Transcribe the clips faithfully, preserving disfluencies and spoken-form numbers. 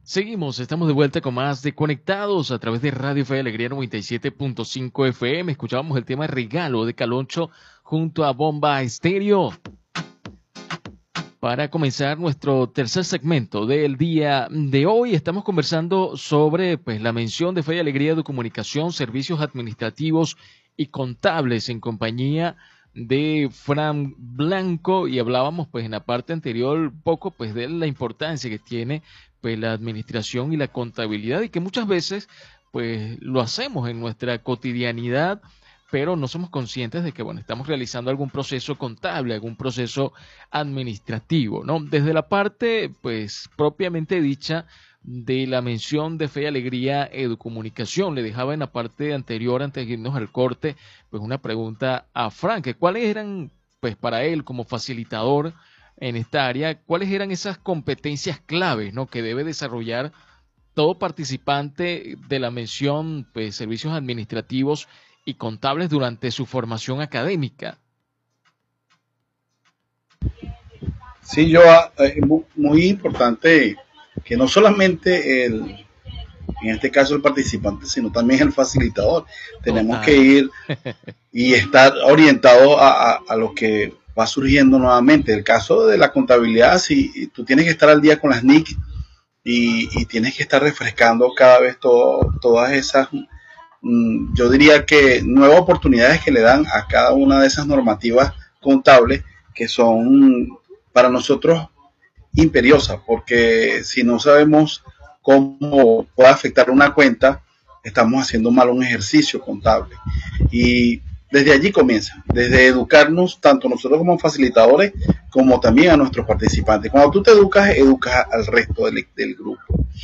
Seguimos, estamos de vuelta con más de Conectados a través de Radio Fe y Alegría noventa y siete punto cinco F M. Escuchábamos el tema Regalo de Caloncho junto a Bomba Estéreo. Para comenzar nuestro tercer segmento del día de hoy, estamos conversando sobre pues, la mención de Fe y Alegría de Comunicación, Servicios Administrativos y Contables en compañía de Fran Blanco, y hablábamos pues en la parte anterior un poco pues de la importancia que tiene pues la administración y la contabilidad, y que muchas veces pues lo hacemos en nuestra cotidianidad, pero no somos conscientes de que, bueno, estamos realizando algún proceso contable, algún proceso administrativo, ¿no? Desde la parte, pues, propiamente dicha de la mención de Fe y Alegría Educomunicación, le dejaba en la parte anterior, antes de irnos al corte, pues una pregunta a Frank, que cuáles eran, pues, para él como facilitador en esta área, cuáles eran esas competencias claves, ¿no?, que debe desarrollar todo participante de la mención, pues, servicios administrativos y contables durante su formación académica. Sí, yo, eh, muy importante que no solamente el, en este caso el participante, sino también el facilitador. Tenemos que ir y estar orientado a, a, a lo que va surgiendo nuevamente. El caso de la contabilidad, si tú tienes que estar al día con las N I C y, y tienes que estar refrescando cada vez todo, todas esas, yo diría que nuevas oportunidades que le dan a cada una de esas normativas contables que son para nosotros imperiosas, porque si no sabemos cómo puede afectar una cuenta, estamos haciendo mal un ejercicio contable. Y desde allí comienza, desde educarnos tanto nosotros como facilitadores, como también a nuestros participantes. Cuando tú te educas, educas al resto del, del grupo.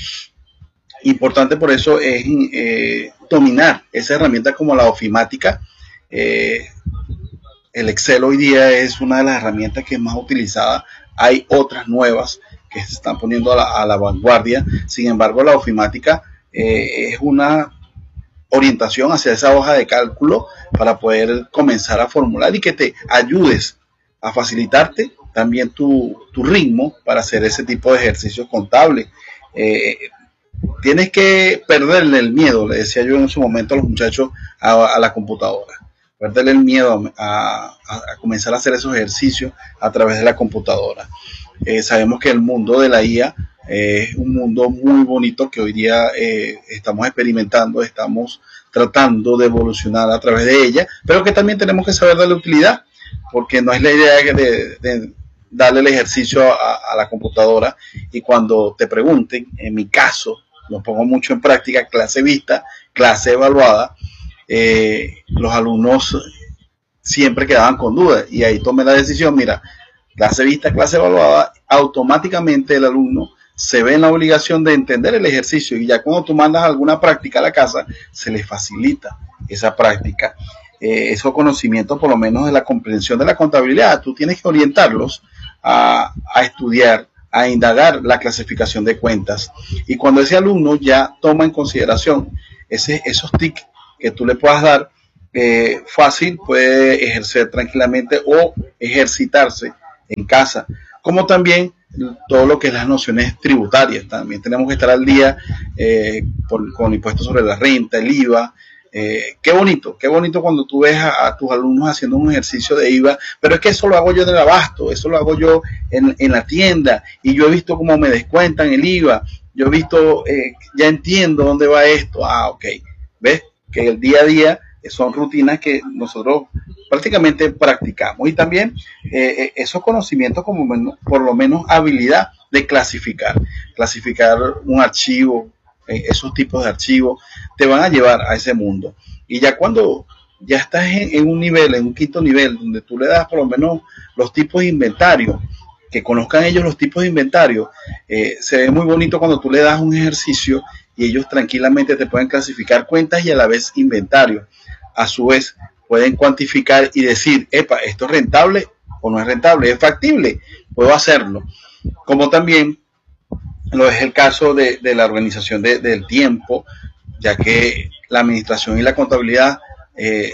Importante por eso es eh, dominar esa herramienta como la ofimática. Eh, el Excel hoy día es una de las herramientas que es más utilizada. Hay otras nuevas que se están poniendo a la, a la vanguardia. Sin embargo, la ofimática eh, es una orientación hacia esa hoja de cálculo para poder comenzar a formular y que te ayudes a facilitarte también tu, tu ritmo para hacer ese tipo de ejercicios contables. Eh, Tienes que perderle el miedo, le decía yo en su momento a los muchachos, a, a la computadora. Perderle el miedo a, a, a comenzar a hacer esos ejercicios a través de la computadora. Eh, sabemos que el mundo de la I A eh, es un mundo muy bonito que hoy día eh, estamos experimentando, estamos tratando de evolucionar a través de ella, pero que también tenemos que saber darle utilidad, porque no es la idea de, de darle el ejercicio a, a la computadora y cuando te pregunten, en mi caso, lo pongo mucho en práctica, clase vista, clase evaluada, eh, los alumnos siempre quedaban con dudas y ahí tomé la decisión, mira, clase vista, clase evaluada, automáticamente el alumno se ve en la obligación de entender el ejercicio y ya cuando tú mandas alguna práctica a la casa, se le facilita esa práctica, eh, esos conocimientos por lo menos de la comprensión de la contabilidad, tú tienes que orientarlos a, a estudiar, a indagar la clasificación de cuentas. Y cuando ese alumno ya toma en consideración ese, esos tics que tú le puedas dar, eh, fácil puede ejercer tranquilamente o ejercitarse en casa. Como también todo lo que es las nociones tributarias. También tenemos que estar al día eh, por, con impuestos sobre la renta, el I V A. Eh, qué bonito, qué bonito cuando tú ves a, a tus alumnos haciendo un ejercicio de I V A, pero es que eso lo hago yo en el abasto, eso lo hago yo en, en la tienda, y yo he visto cómo me descuentan el I V A, yo he visto, eh, ya entiendo dónde va esto, ah, ok, ves que el día a día son rutinas que nosotros prácticamente practicamos, y también eh, esos conocimientos como menos, por lo menos habilidad de clasificar, clasificar un archivo, esos tipos de archivos te van a llevar a ese mundo. Y ya cuando ya estás en, en un nivel, en un quinto nivel, donde tú le das por lo menos los tipos de inventario, que conozcan ellos los tipos de inventario, eh, se ve muy bonito cuando tú le das un ejercicio y ellos tranquilamente te pueden clasificar cuentas y a la vez inventario. A su vez pueden cuantificar y decir, epa, esto es rentable o no es rentable, es factible, puedo hacerlo. Como también lo es el caso de, de la organización de, del tiempo, ya que la administración y la contabilidad eh,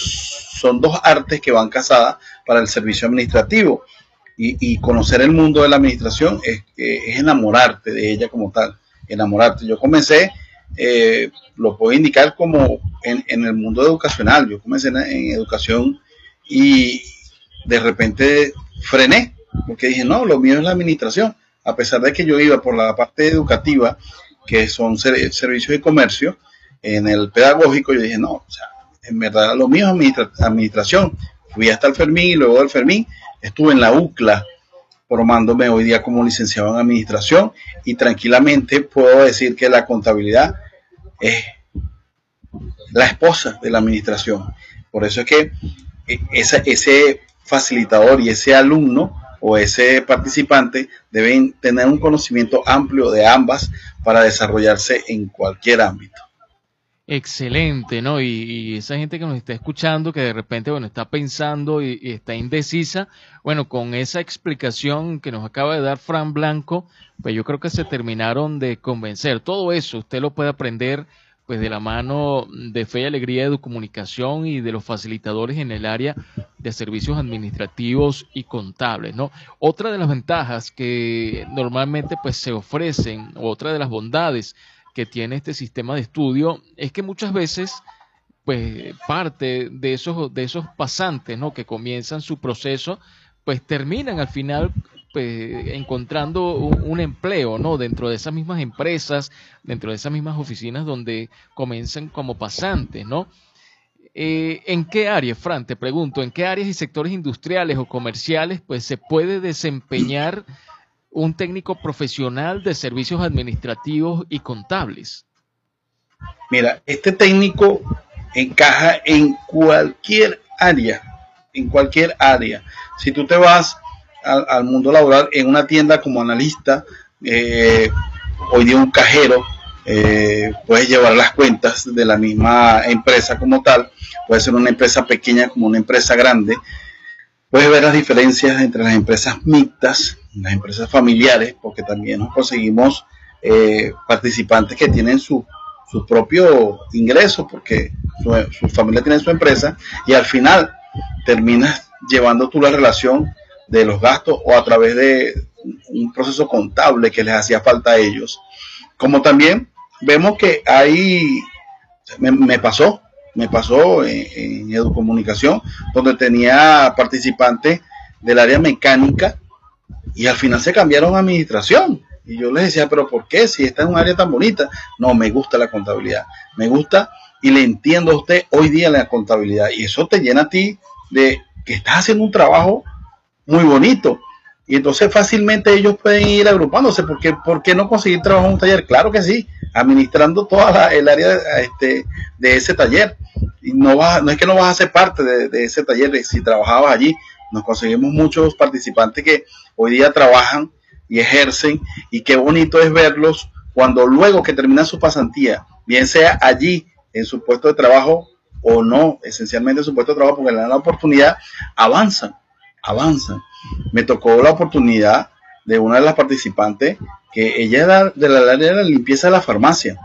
son dos artes que van casadas para el servicio administrativo, y, y conocer el mundo de la administración es, es enamorarte de ella como tal. enamorarte. Yo comencé, eh, lo puedo indicar como en, en el mundo educacional. Yo comencé en, en educación y de repente frené, porque dije, no, lo mío es la administración. A pesar de que yo iba por la parte educativa, que son ser, servicios de comercio, en el pedagógico, yo dije, no, o sea, en verdad lo mío es administra administración. Fui hasta el Fermín y luego del Fermín estuve en la U C L A, formándome hoy día como licenciado en administración, y tranquilamente puedo decir que la contabilidad es la esposa de la administración. Por eso es que esa, ese facilitador y ese alumno o ese participante deben tener un conocimiento amplio de ambas para desarrollarse en cualquier ámbito. Excelente, ¿no? Y, y esa gente que nos está escuchando, que de repente, bueno, está pensando y, y está indecisa, bueno, con esa explicación que nos acaba de dar Fran Blanco, pues yo creo que se terminaron de convencer. Todo eso usted lo puede aprender pues de la mano de Fe y Alegría de Educomunicación y de los facilitadores en el área de servicios administrativos y contables, ¿no? Otra de las ventajas que normalmente pues se ofrecen, otra de las bondades que tiene este sistema de estudio, es que muchas veces pues parte de esos, de esos pasantes, ¿no?, que comienzan su proceso, pues terminan al final pues encontrando un, un empleo, ¿no?, dentro de esas mismas empresas, dentro de esas mismas oficinas donde comienzan como pasantes, ¿no? Eh, ¿En qué áreas, Fran, te pregunto, en qué áreas y sectores industriales o comerciales pues se puede desempeñar un técnico profesional de servicios administrativos y contables? Mira, este técnico encaja en cualquier área, en cualquier área. Si tú te vas al, al mundo laboral en una tienda como analista, eh, hoy día un cajero, eh, puedes llevar las cuentas de la misma empresa como tal, puede ser una empresa pequeña como una empresa grande. Puedes ver las diferencias entre las empresas mixtas, las empresas familiares, porque también nos conseguimos eh, participantes que tienen su, su propio ingreso, porque su, su familia tiene su empresa, y al final terminas llevando tú la relación de los gastos o a través de un proceso contable que les hacía falta a ellos. Como también vemos que hay, me, me pasó, me pasó en, en Educomunicación, donde tenía participantes del área mecánica y al final se cambiaron a administración. Y yo les decía, pero ¿por qué? Si esta es un área tan bonita. No, me gusta la contabilidad, me gusta y le entiendo a usted hoy día la contabilidad. Y eso te llena a ti de que estás haciendo un trabajo muy bonito. Y entonces fácilmente ellos pueden ir agrupándose, porque ¿por qué no conseguir trabajo en un taller? Claro que sí, administrando toda la, el área este, de ese taller. Y no, vas, no es que no vas a ser parte de, de ese taller, si trabajabas allí. Nos conseguimos muchos participantes que hoy día trabajan y ejercen, y qué bonito es verlos cuando luego que terminan su pasantía, bien sea allí en su puesto de trabajo o no, esencialmente en su puesto de trabajo, porque le dan la oportunidad, avanzan, avanzan. Me tocó la oportunidad de una de las participantes que ella era de la área de la limpieza de la farmacia,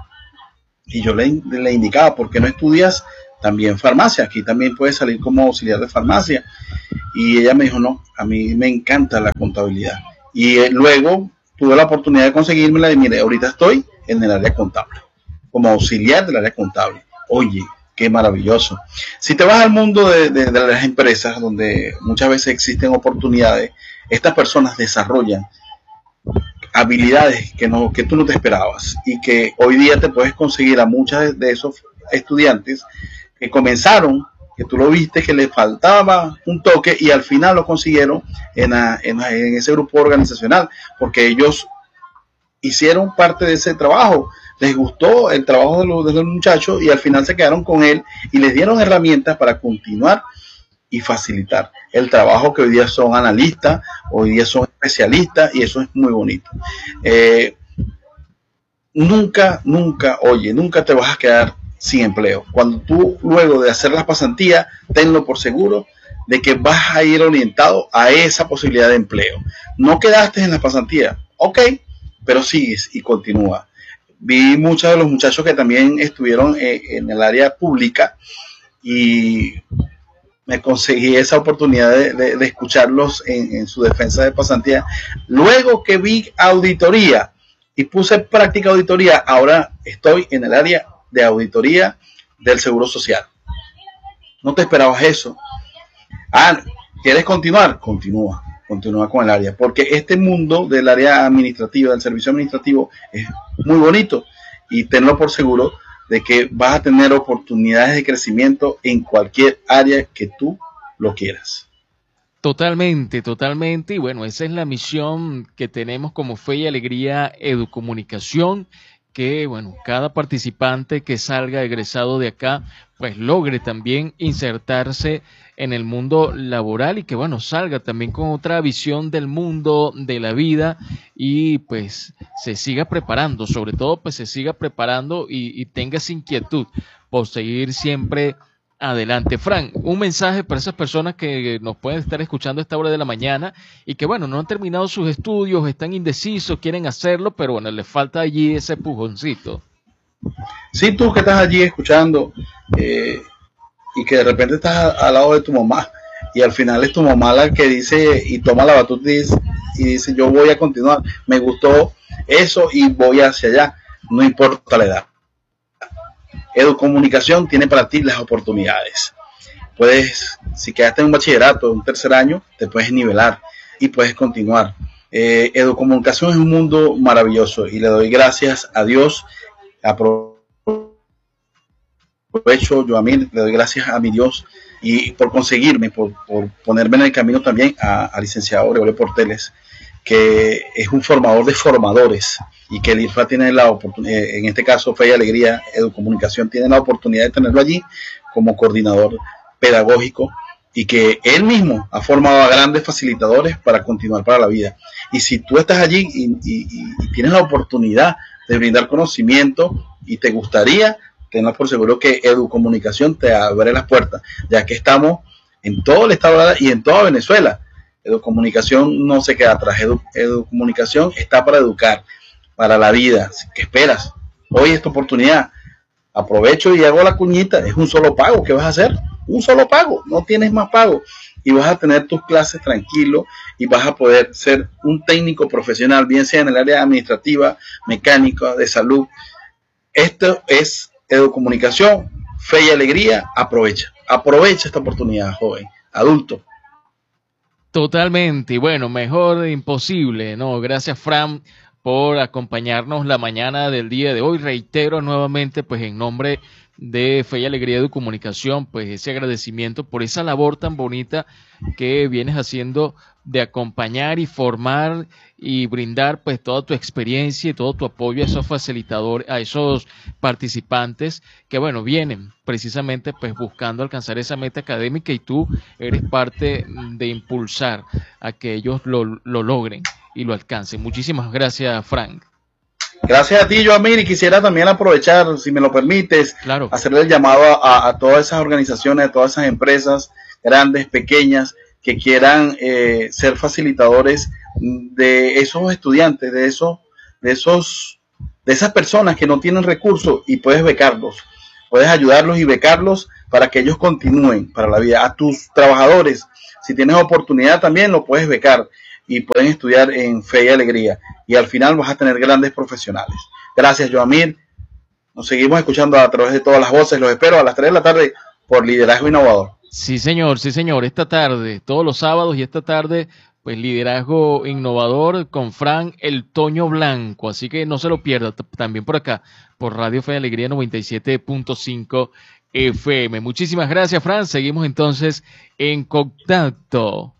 y yo le, le indicaba, ¿por qué no estudias también farmacia? Aquí también puedes salir como auxiliar de farmacia. Y ella me dijo, no, a mí me encanta la contabilidad. Y eh, luego tuve la oportunidad de conseguírmela y mire, ahorita estoy en el área contable, como auxiliar del área contable. Oye, qué maravilloso. Si te vas al mundo de, de, de las empresas, donde muchas veces existen oportunidades, estas personas desarrollan habilidades que, no, que tú no te esperabas, y que hoy día te puedes conseguir a muchos de esos estudiantes que comenzaron, que tú lo viste, que les faltaba un toque y al final lo consiguieron en, a, en, a, en ese grupo organizacional, porque ellos hicieron parte de ese trabajo, les gustó el trabajo de los, de los muchachos y al final se quedaron con él y les dieron herramientas para continuar y facilitar el trabajo, que hoy día son analistas, hoy día son especialistas, y eso es muy bonito. Eh, nunca, nunca, oye, nunca te vas a quedar sin empleo. Cuando tú, luego de hacer las pasantías, tenlo por seguro de que vas a ir orientado a esa posibilidad de empleo. No quedaste en las pasantías, ok, pero sigues y continúa. Vi muchos de los muchachos que también estuvieron en el área pública y me conseguí esa oportunidad de, de, de escucharlos en, en su defensa de pasantía. Luego que vi auditoría, y puse en práctica auditoría. Ahora estoy en el área de auditoría del Seguro Social. No te esperabas eso. Ah, ¿quieres continuar? Continúa, continúa con el área, porque este mundo del área administrativa, del servicio administrativo, es muy bonito, y tenlo por seguro de que vas a tener oportunidades de crecimiento en cualquier área que tú lo quieras. Totalmente, totalmente. Y bueno, esa es la misión que tenemos como Fe y Alegría Educomunicación, que bueno, cada participante que salga egresado de acá, pues logre también insertarse en el mundo laboral y que bueno, salga también con otra visión del mundo, de la vida, y pues se siga preparando, sobre todo pues se siga preparando y, y tenga esa inquietud por seguir siempre adelante. Fran, un mensaje para esas personas que nos pueden estar escuchando a esta hora de la mañana y que, bueno, no han terminado sus estudios, están indecisos, quieren hacerlo, pero bueno, les falta allí ese pujoncito. Sí, tú que estás allí escuchando eh, y que de repente estás al lado de tu mamá y al final es tu mamá la que dice y toma la batuta y dice, y dice yo voy a continuar, me gustó eso y voy hacia allá, no importa la edad. Educomunicación tiene para ti las oportunidades. Puedes, si quedaste en un bachillerato, un tercer año, te puedes nivelar y puedes continuar. Eh, Educomunicación es un mundo maravilloso y le doy gracias a Dios. Aprovecho, yo a mí le doy gracias a mi Dios y por conseguirme, por, por ponerme en el camino también a, a licenciado Gregorio Porteles, que es un formador de formadores y que el I R F A tiene la oportunidad, en este caso Fe y Alegría Educomunicación tiene la oportunidad de tenerlo allí como coordinador pedagógico y que él mismo ha formado a grandes facilitadores para continuar para la vida. Y si tú estás allí y, y, y tienes la oportunidad de brindar conocimiento y te gustaría, tenlo por seguro que Educomunicación te abre las puertas, ya que estamos en todo el estado y en toda Venezuela. Educomunicación no se queda atrás. Edu, Educomunicación está para educar, para la vida. ¿Qué esperas? Hoy esta oportunidad. Aprovecho y hago la cuñita. Es un solo pago. ¿Qué vas a hacer? Un solo pago. No tienes más pago. Y vas a tener tus clases tranquilo y vas a poder ser un técnico profesional, bien sea en el área administrativa, mecánica, de salud. Esto es Educomunicación, Fe y Alegría. Aprovecha. Aprovecha esta oportunidad, joven, adulto. Totalmente, y bueno, mejor imposible, ¿no? Gracias, Fran, por acompañarnos la mañana del día de hoy. Reitero nuevamente, pues en nombre de Fe y Alegría de Comunicación, pues ese agradecimiento por esa labor tan bonita que vienes haciendo de acompañar y formar y brindar pues toda tu experiencia y todo tu apoyo a esos facilitadores, a esos participantes que bueno, vienen precisamente pues buscando alcanzar esa meta académica y tú eres parte de impulsar a que ellos lo, lo logren y lo alcancen. Muchísimas gracias, Frank. Gracias a ti, Joamir, y quisiera también aprovechar, si me lo permites, claro, hacerle el llamado a, a todas esas organizaciones, a todas esas empresas, grandes, pequeñas, que quieran eh, ser facilitadores de esos estudiantes, de esos, de esos, de esas personas que no tienen recursos y puedes becarlos, puedes ayudarlos y becarlos para que ellos continúen para la vida. A tus trabajadores, si tienes oportunidad también lo puedes becar y pueden estudiar en Fe y Alegría y al final vas a tener grandes profesionales. Gracias, Joamir. Nos seguimos escuchando a través de todas las voces. Los espero a las tres de la tarde por Liderazgo Innovador. Sí, señor, sí, señor. Esta tarde, todos los sábados y esta tarde, pues Liderazgo Innovador con Fran El Toño Blanco. Así que no se lo pierda también por acá, por Radio Fe y Alegría noventa y siete punto cinco F M. Muchísimas gracias, Fran. Seguimos entonces en contacto.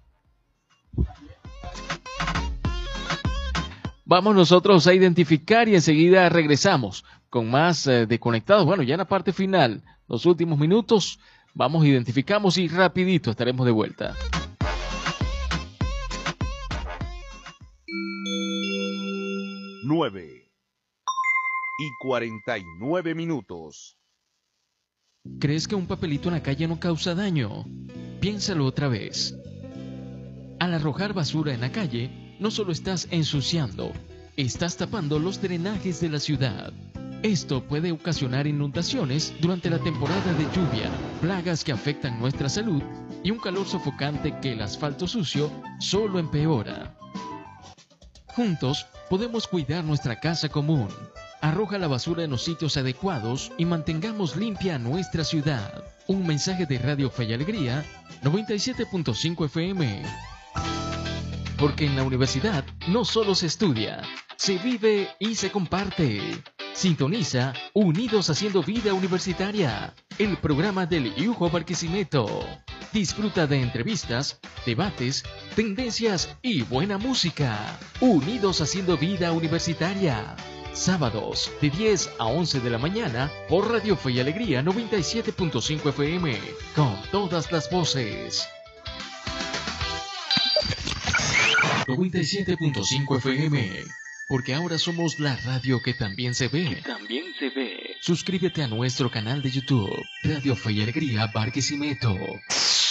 Vamos nosotros a identificar y enseguida regresamos con más eh, de Conectados. Bueno, ya en la parte final, los últimos minutos, vamos, identificamos y rapidito estaremos de vuelta. nueve y cuarenta y nueve minutos. ¿Crees que un papelito en la calle no causa daño? Piénsalo otra vez. Al arrojar basura en la calle, no solo estás ensuciando, estás tapando los drenajes de la ciudad. Esto puede ocasionar inundaciones durante la temporada de lluvia, plagas que afectan nuestra salud y un calor sofocante que el asfalto sucio solo empeora. Juntos podemos cuidar nuestra casa común. Arroja la basura en los sitios adecuados y mantengamos limpia nuestra ciudad. Un mensaje de Radio Fe y Alegría, noventa y siete punto cinco F M. Porque en la universidad no solo se estudia, se vive y se comparte. Sintoniza Unidos Haciendo Vida Universitaria, el programa del Yujo Barquisimeto. Disfruta de entrevistas, debates, tendencias y buena música. Unidos Haciendo Vida Universitaria. Sábados de diez a once de la mañana por Radio Fe y Alegría noventa y siete punto cinco F M. Con todas las voces. noventa y siete punto cinco F M. Porque ahora somos la radio que también se ve. Que también se ve. Suscríbete a nuestro canal de YouTube, Radio Fe y Alegría Barquisimeto.